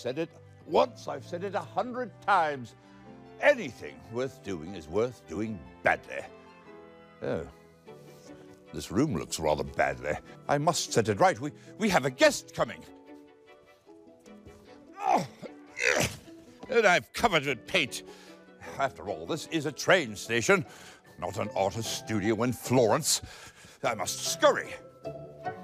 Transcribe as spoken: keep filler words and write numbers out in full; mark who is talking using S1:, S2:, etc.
S1: said it once, I've said it a hundred times. Anything worth doing is worth doing badly. Oh, this room looks rather badly. I must set it right. We, we have a guest coming. Oh, and I've covered with paint. After all, this is a train station, not an artist studio in Florence. I must scurry.